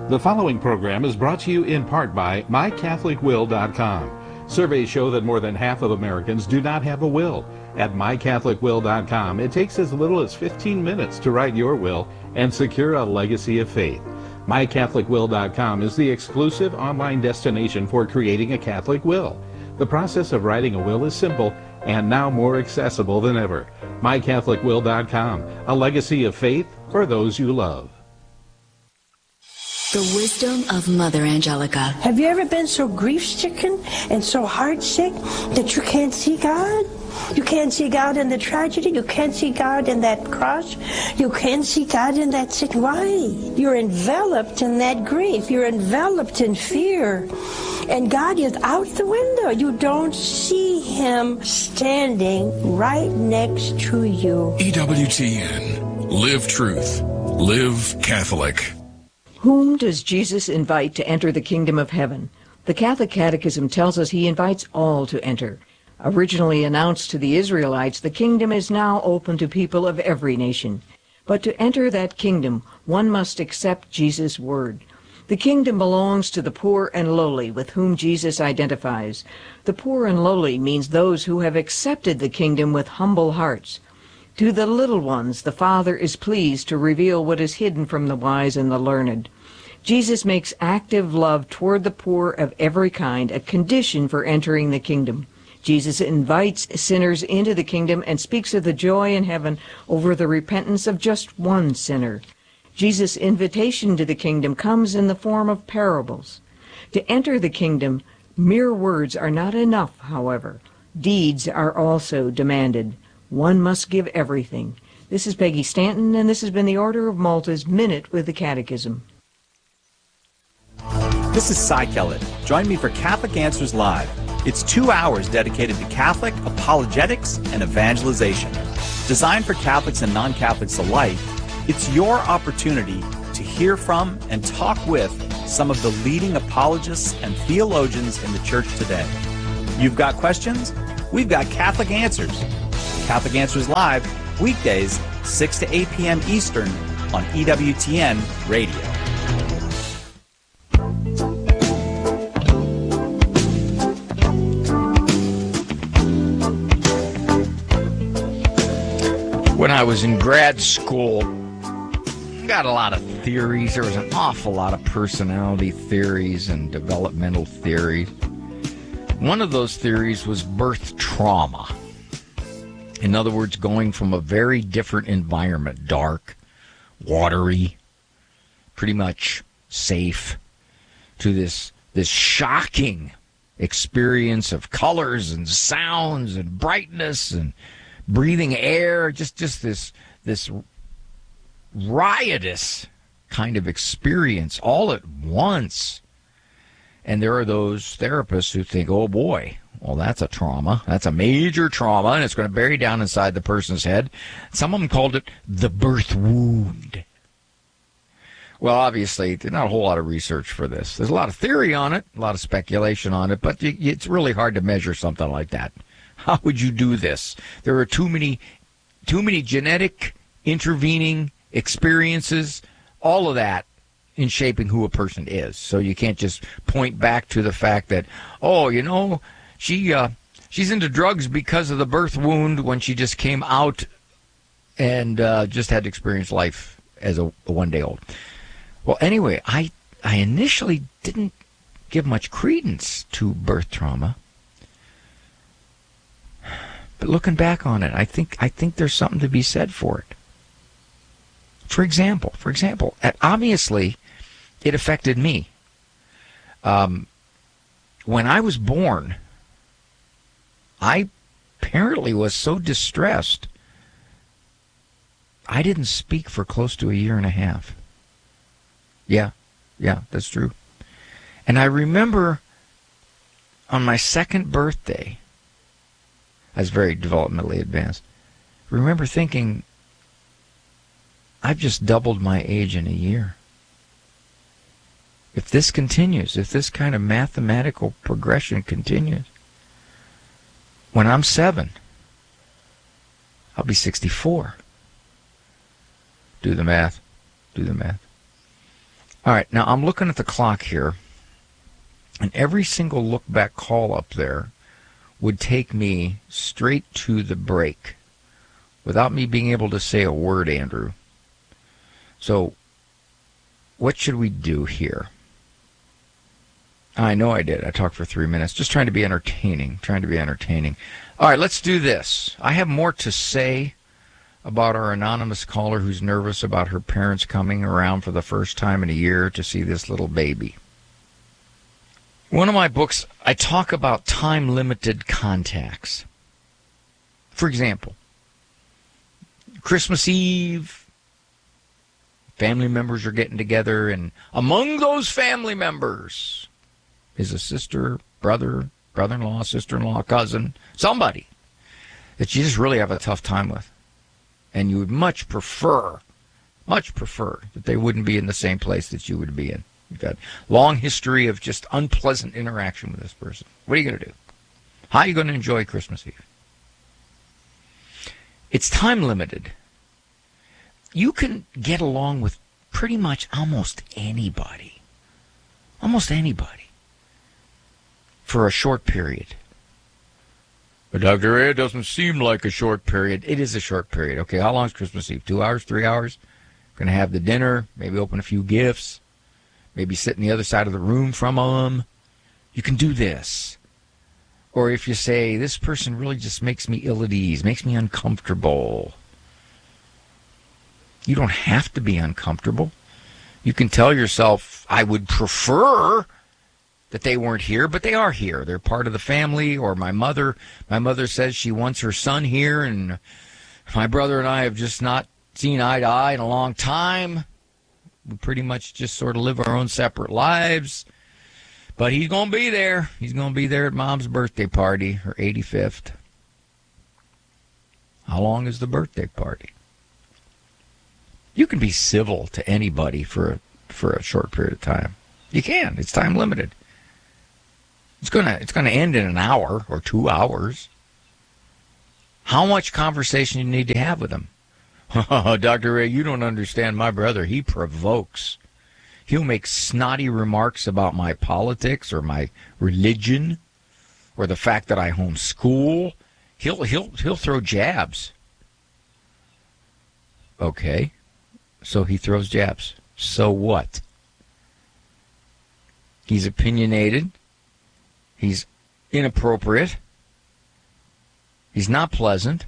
The following program is brought to you in part by MyCatholicWill.com. Surveys show that more than half of Americans do not have a will. At MyCatholicWill.com, it takes as little as 15 minutes to write your will and secure a legacy of faith. MyCatholicWill.com is the exclusive online destination for creating a Catholic will. The process of writing a will is simple and now more accessible than ever. MyCatholicWill.com, a legacy of faith for those you love. The wisdom of Mother Angelica. Have you ever been so grief-stricken and so heart-sick that you can't see God? You can't see God in the tragedy. You can't see God in that cross. You can't see God in that sick. Why? You're enveloped in that grief. You're enveloped in fear. And God is out the window. You don't see Him standing right next to you. EWTN. Live truth. Live Catholic. Whom does Jesus invite to enter the kingdom of heaven? The Catholic Catechism tells us He invites all to enter. Originally announced to the Israelites, the kingdom is now open to people of every nation. But to enter that kingdom, one must accept Jesus' word. The kingdom belongs to the poor and lowly, with whom Jesus identifies. The poor and lowly means those who have accepted the kingdom with humble hearts. To the little ones, the Father is pleased to reveal what is hidden from the wise and the learned. Jesus makes active love toward the poor of every kind a condition for entering the kingdom. Jesus invites sinners into the kingdom and speaks of the joy in heaven over the repentance of just one sinner. Jesus' invitation to the kingdom comes in the form of parables. To enter the kingdom, mere words are not enough, however. Deeds are also demanded. One must give everything. This is Peggy Stanton, and this has been the Order of Malta's Minute with the Catechism. This is Cy Kellett. Join me for Catholic Answers Live. It's 2 hours dedicated to Catholic apologetics and evangelization. Designed for Catholics and non-Catholics alike, it's your opportunity to hear from and talk with some of the leading apologists and theologians in the Church today. You've got questions? We've got Catholic Answers. Catholic Answers Live, weekdays, 6 to 8 p.m. Eastern on EWTN Radio. When I was in grad school, got a lot of theories. There was an awful lot of personality theories and developmental theories. One of those theories was birth trauma. In other words, going from a very different environment, dark, watery, pretty much safe, to this shocking experience of colors and sounds and brightness and breathing air, just this riotous kind of experience all at once. And there are those therapists who think, oh boy, well, that's a trauma. That's a major trauma, and it's going to bury down inside the person's head. Some of them called it the birth wound. Well, obviously, there's not a whole lot of research for this. There's a lot of theory on it, a lot of speculation on it, but it's really hard to measure something like that. How would you do this? There are too many genetic intervening experiences, all of that in shaping who a person is. So you can't just point back to the fact that, oh, you know, she's into drugs because of the birth wound when she just came out and just had to experience life as a one-day-old. Well, anyway, I initially didn't give much credence to birth trauma. But looking back on it, I think there's something to be said for it. For example, obviously, it affected me. When I was born, I apparently was so distressed, I didn't speak for close to a year and a half. Yeah, that's true. And I remember on my second birthday, I was very developmentally advanced, I remember thinking, I've just doubled my age in a year. If this continues, if this kind of mathematical progression continues, when I'm 7, I'll be 64. Do the math. All right, now I'm looking at the clock here, and every single look-back call up there would take me straight to the break without me being able to say a word, Andrew. So what should we do here? I know I did. I talked for 3 minutes, just trying to be entertaining, All right, let's do this. I have more to say about our anonymous caller who's nervous about her parents coming around for the first time in a year to see this little baby. One of my books, I talk about time-limited contacts. For example, Christmas Eve, family members are getting together, and among those family members is a sister, brother, brother-in-law, sister-in-law, cousin, somebody that you just really have a tough time with. And you would much prefer that they wouldn't be in the same place that you would be in. You've got a long history of just unpleasant interaction with this person. What are you going to do? How are you going to enjoy Christmas Eve? It's time limited. You can get along with pretty much almost anybody. Almost anybody. For a short period. But Dr. Ray, it doesn't seem like a short period. It is a short period. Okay, how long is Christmas Eve? 2 hours, 3 hours? Going to have the dinner, maybe open a few gifts, maybe sit on the other side of the room from them. You can do this. Or if you say, this person really just makes me ill at ease, makes me uncomfortable. You don't have to be uncomfortable. You can tell yourself, I would prefer that they weren't here, but they are here. They're part of the family. Or my mother says she wants her son here, and my brother and I have just not seen eye to eye in a long time. We pretty much just sort of live our own separate lives. But he's going to be there. He's going to be there at Mom's birthday party, her 85th. How long is the birthday party? You can be civil to anybody for a short period of time. You can. It's time limited. It's gonna end in an hour or 2 hours. How much conversation you need to have with them? Dr. Ray, you don't understand my brother. He provokes. He'll make snotty remarks about my politics or my religion or the fact that I homeschool. He'll throw jabs. Okay, so he throws jabs. So what? He's opinionated. He's inappropriate. He's not pleasant.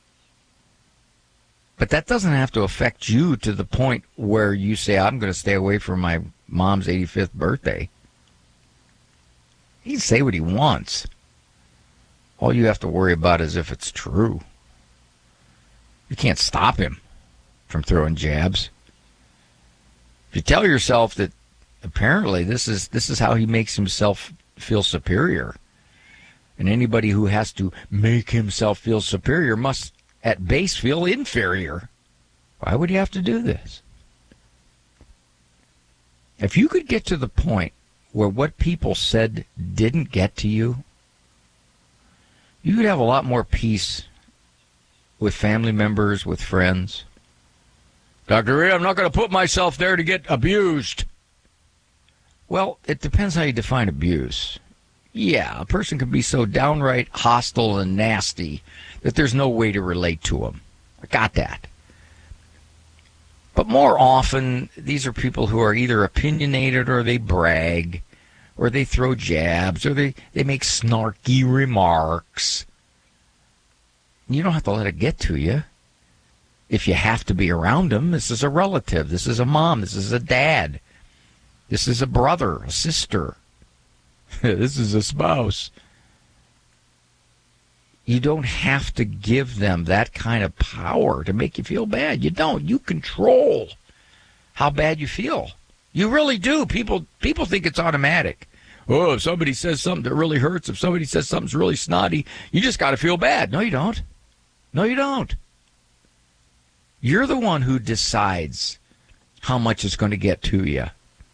But that doesn't have to affect you to the point where you say, I'm going to stay away from my mom's 85th birthday. He can say what he wants. All you have to worry about is if it's true. You can't stop him from throwing jabs. If you tell yourself that apparently this is how he makes himself feel superior, and anybody who has to make himself feel superior must at base feel inferior. Why would you have to do this? If you could get to the point where what people said didn't get to you, you could have a lot more peace with family members, with friends. Dr. Ray, I'm not going to put myself there to get abused. Well, it depends how you define abuse. Yeah, a person can be so downright hostile and nasty that there's no way to relate to them. I got that. But more often, these are people who are either opinionated or they brag or they throw jabs or they make snarky remarks. You don't have to let it get to you. If you have to be around them, this is a relative, this is a mom, this is a dad. This is a brother, a sister. This is a spouse. You don't have to give them that kind of power to make you feel bad. You don't. You control how bad you feel. You really do. People think it's automatic. Oh, if somebody says something that really hurts, if somebody says something's really snotty, you just got to feel bad. No, you don't. No, you don't. You're the one who decides how much it's going to get to you.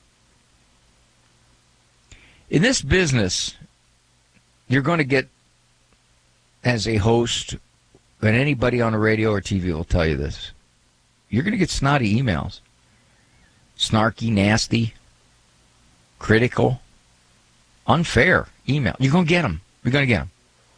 In this business, you're going to get, as a host, and anybody on the radio or TV will tell you this, you're going to get snotty emails. snarky, nasty, critical, unfair email. You're going to get them. You're going to get them.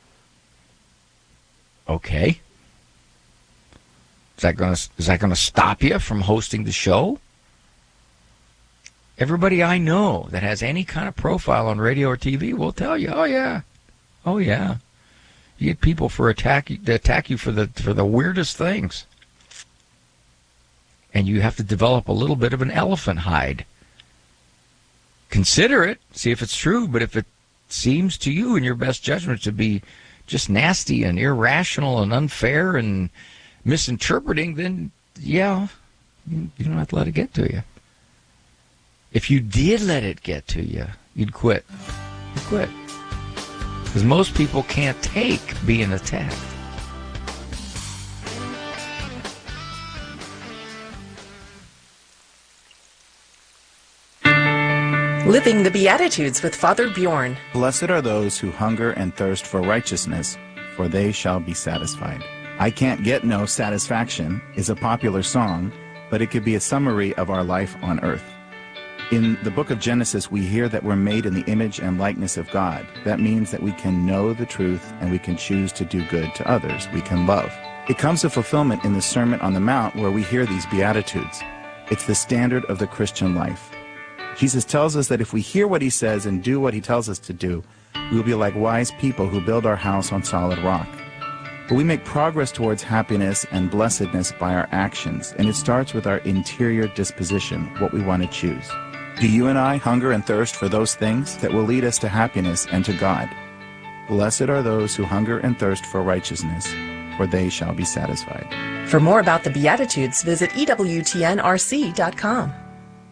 Okay. Is that going to stop you from hosting the show? Everybody I know that has any kind of profile on radio or TV will tell you, oh yeah. You get people to attack you for the weirdest things. And you have to develop a little bit of an elephant hide. Consider it, see if it's true, but if it seems to you in your best judgment to be just nasty and irrational and unfair and misinterpreting, then yeah, you don't have to let it get to you. If you did let it get to you, you'd quit. You'd quit. Because most people can't take being attacked. Living the Beatitudes with Father Bjorn. Blessed are those who hunger and thirst for righteousness, for they shall be satisfied. I Can't Get No Satisfaction is a popular song, but it could be a summary of our life on earth. In the book of Genesis, we hear that we're made in the image and likeness of God. That means that we can know the truth and we can choose to do good to others. We can love. It comes to fulfillment in the Sermon on the Mount where we hear these Beatitudes. It's the standard of the Christian life. Jesus tells us that if we hear what he says and do what he tells us to do, we'll be like wise people who build our house on solid rock. But we make progress towards happiness and blessedness by our actions, and it starts with our interior disposition, what we want to choose. Do you and I hunger and thirst for those things that will lead us to happiness and to God? Blessed are those who hunger and thirst for righteousness, for they shall be satisfied. For more about the Beatitudes, visit EWTNRC.com.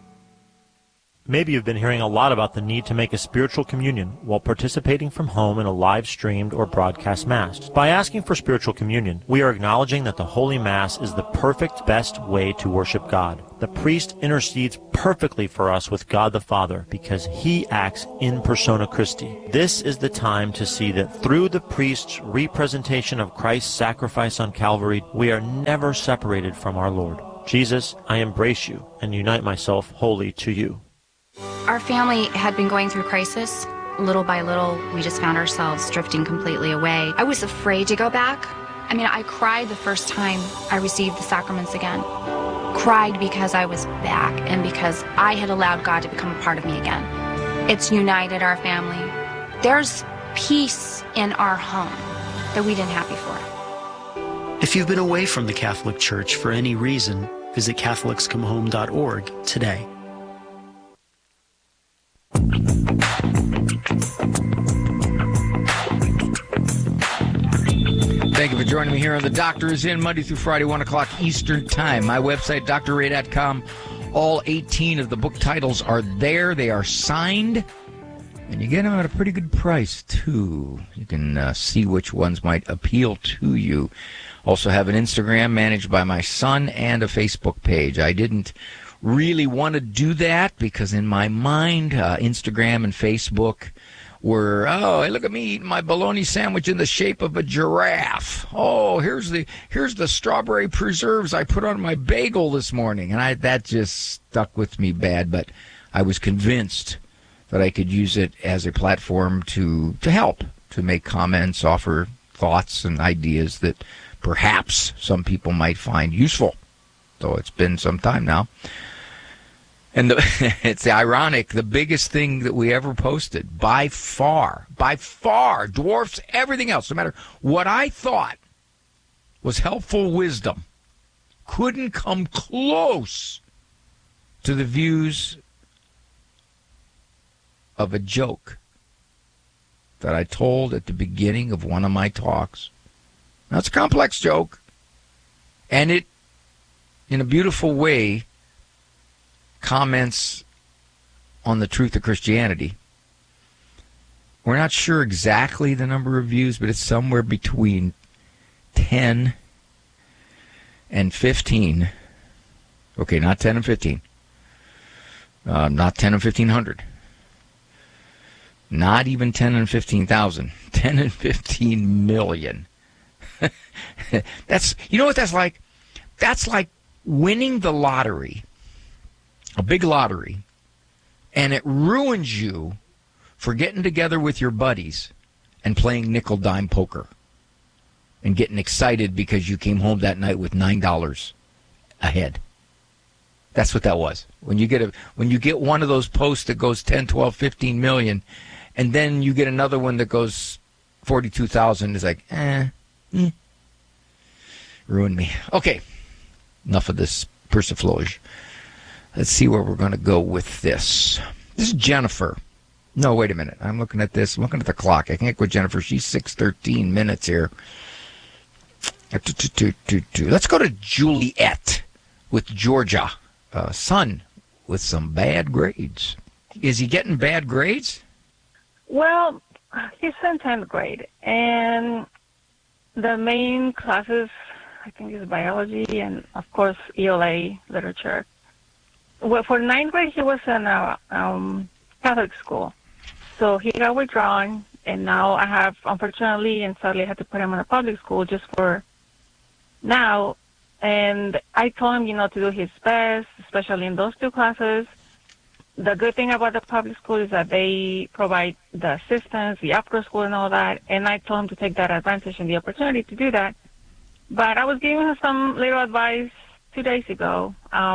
Maybe you've been hearing a lot about the need to make a spiritual communion while participating from home in a live-streamed or broadcast Mass. By asking for spiritual communion, we are acknowledging that the Holy Mass is the perfect, best way to worship God. The priest intercedes perfectly for us with God the Father because he acts in persona Christi. This is the time to see that through the priest's representation of Christ's sacrifice on Calvary, we are never separated from our Lord. Jesus, I embrace you and unite myself wholly to you. Our family had been going through crisis. Little by little, we just found ourselves drifting completely away. I was afraid to go back. I cried the first time I received the sacraments again. Cried because I was back and because I had allowed God to become a part of me again. It's united our family. There's peace in our home that we didn't have before. If you've been away from the Catholic Church for any reason, visit CatholicsComeHome.org today. Thank you for joining me here on The Doctor Is In, Monday through Friday, 1 o'clock Eastern Time. My website, drray.com. All 18 of the book titles are there. They are signed. And you get them at a pretty good price, too. You can see which ones might appeal to you. Also have an Instagram managed by my son and a Facebook page. I didn't really want to do that because in my mind, Instagram and Facebook were, oh, hey, look at me eating my bologna sandwich in the shape of a giraffe. Oh, here's the strawberry preserves I put on my bagel this morning. And that just stuck with me bad, but I was convinced that I could use it as a platform to help, to make comments, offer thoughts and ideas that perhaps some people might find useful. Though it's been some time now. And it's ironic, the biggest thing that we ever posted, by far, dwarfs everything else, no matter what I thought was helpful wisdom, couldn't come close to the views of a joke that I told at the beginning of one of my talks. Now, it's a complex joke, and it, in a beautiful way, comments on the truth of Christianity. We're not sure exactly the number of views, but it's somewhere between 10 and 15. Okay, not 10 and 15. Not 10 and 1,500. Not even 10 and 15,000. 10 and 15 million. That's, you know what that's like? That's like winning the lottery a big lottery, and it ruins you for getting together with your buddies and playing nickel-dime poker and getting excited because you came home that night with $9 ahead. That's what that was. When you get one of those posts that goes 10, 12, 15 million, and then you get another one that goes 42,000, it's like, ruined me. Okay, enough of this persiflage. Let's see where we're going to go with this. This is Jennifer. No, wait a minute. I'm looking at this. I'm looking at the clock. I can't go Jennifer. She's 6:13 minutes here. Let's go to Juliet with Georgia. Son with some bad grades. Is he getting bad grades? Well, he's in 10th grade, and the main classes, I think, is biology and, of course, ELA, literature. Well, for 9th grade, he was in a Catholic school, so he got withdrawn, and now I have, unfortunately and sadly, had to put him in a public school just for now. And I told him, to do his best, especially in those two classes. The good thing about the public school is that they provide the assistance, the after school and all that. And I told him to take that advantage and the opportunity to do that. But I was giving him some little advice 2 days ago.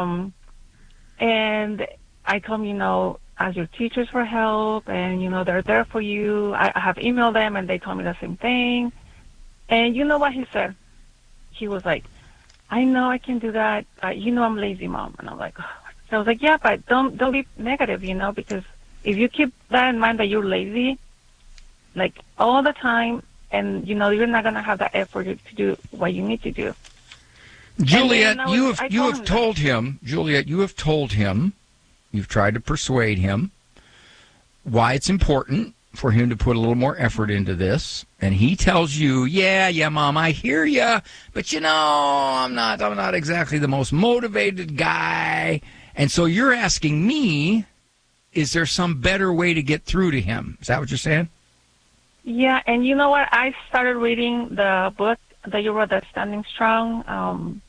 And I told him, ask your teachers for help, and, they're there for you. I have emailed them, and they told me the same thing. And you know what he said? He was like, I know I can do that. I'm lazy, Mom. And I'm like, oh. So I was like, yeah, but don't be negative, because if you keep that in mind that you're lazy, like all the time, and, you're not going to have that effort to do what you need to do. Juliet, you have told him, you've tried to persuade him why it's important for him to put a little more effort into this, and he tells you, yeah, Mom, I hear you, but I'm not exactly the most motivated guy, and so you're asking me, is there some better way to get through to him? Is that what you're saying? Yeah, and you know what? I started reading the book that you wrote, the Standing Strong.